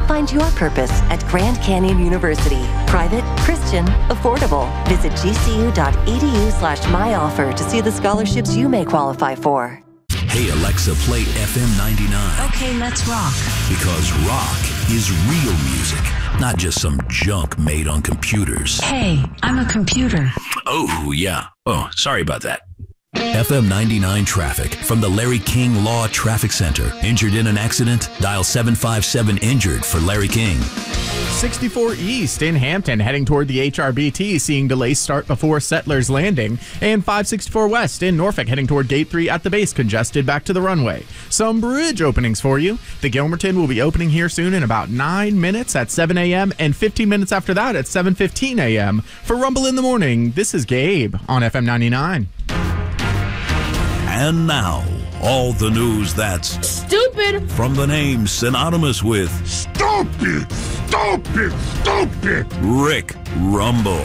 Find your purpose at Grand Canyon University. Private, Christian, affordable. Visit gcu.edu/myoffer to see the scholarships you may qualify for. Hey, Alexa, play FM 99. Okay, let's rock. Because rock is real music, not just some junk made on computers. Hey, I'm a computer. Oh, yeah. Oh, sorry about that. FM 99 traffic from the Larry King Law Traffic Center. Injured in an accident? Dial 757-INJURED for Larry King. 64 East in Hampton heading toward the HRBT, seeing delays start before Settlers Landing. And 564 West in Norfolk heading toward Gate 3 at the base, congested back to the runway. Some bridge openings for you. The Gilmerton will be opening here soon in about 9 minutes at 7 a.m. and 15 minutes after that at 7:15 a.m. For Rumble in the Morning, this is Gabe on FM 99. And now, all the news that's stupid from the name synonymous with stupid, stupid, stupid. Rick Rumble.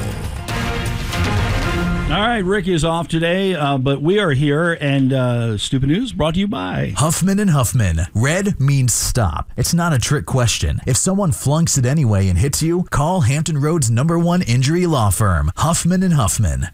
All right, Rick is off today, but we are here, and Stupid News brought to you by Huffman & Huffman. Red means stop. It's not a trick question. If someone flunks it anyway and hits you, call Hampton Road's #1 injury law firm, Huffman & Huffman.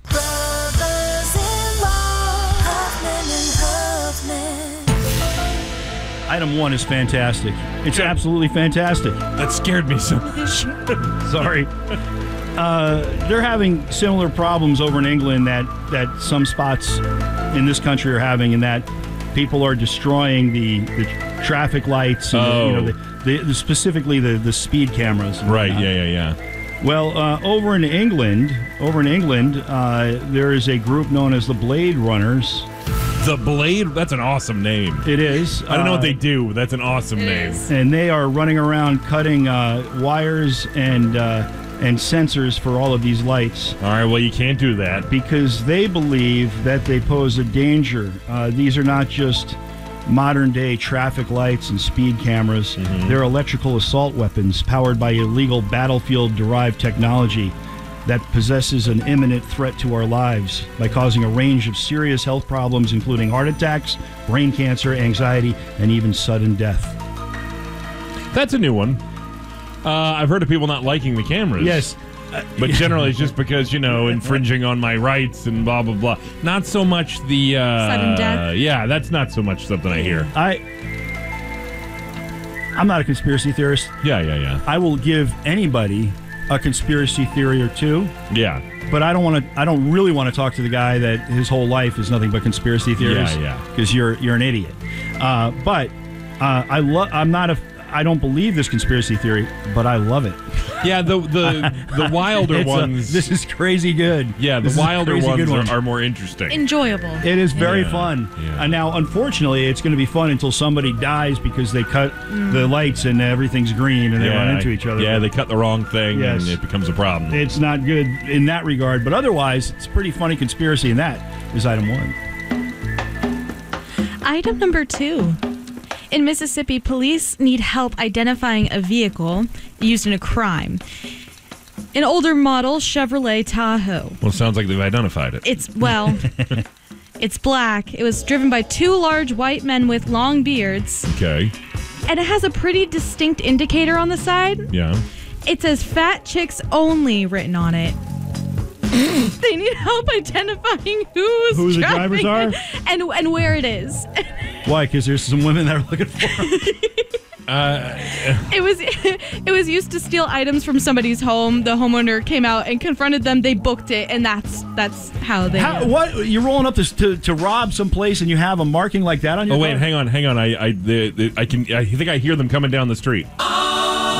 Item 1 is fantastic. It's absolutely fantastic. That scared me so much. Sorry. They're having similar problems over in England that some spots in this country are having, in that people are destroying the traffic lights and specifically the speed cameras. Right, yeah. Well, over in England, there is a group known as the Blade Runners. The Blade? That's an awesome name. It is. I don't know what they do, but that's an awesome name. And they are running around cutting wires and sensors for all of these lights. All right, well, you can't do that. Because they believe that they pose a danger. These are not just modern-day traffic lights and speed cameras. Mm-hmm. They're electrical assault weapons powered by illegal battlefield-derived technology that possesses an imminent threat to our lives by causing a range of serious health problems, including heart attacks, brain cancer, anxiety, and even sudden death. That's a new one. I've heard of people not liking the cameras. Yes. But generally it's just because, infringing on my rights and blah, blah, blah. Not so much the... sudden death? Yeah, that's not so much something I hear. I'm not a conspiracy theorist. Yeah. I will give anybody a conspiracy theory or two. Yeah. But I don't really want to talk to the guy that his whole life is nothing but conspiracy theories. Yeah. Because you're an idiot. I don't believe this conspiracy theory, but I love it. Yeah, the wilder ones. This is crazy good. Yeah, the wilder ones are more interesting. Enjoyable. It is very fun. Yeah. And now, unfortunately, it's going to be fun until somebody dies because they cut the lights and everything's green and they run into each other. Yeah, they cut the wrong thing and it becomes a problem. It's not good in that regard, but otherwise, it's a pretty funny conspiracy, and that is item 1. Item number 2. In Mississippi, police need help identifying a vehicle used in a crime. An older model Chevrolet Tahoe. Well, it sounds like they've identified it. It's black. It was driven by 2 large white men with long beards. Okay. And it has a pretty distinct indicator on the side. Yeah. It says "Fat Chicks Only" written on it. They need help identifying who the drivers are and where it is. Why? Because there's some women that are looking for them. It was used to steal items from somebody's home. The homeowner came out and confronted them. They booked it, and that's how they. What? You're rolling up to rob someplace, and you have a marking like that on your car? Hang on. I think I hear them coming down the street.